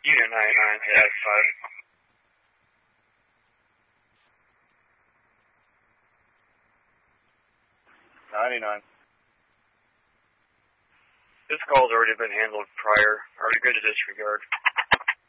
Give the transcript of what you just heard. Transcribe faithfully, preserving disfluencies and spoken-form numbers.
Unit ninety-nine, Ag five. ninety-nine. This call's already been handled prior. Are we good to disregard?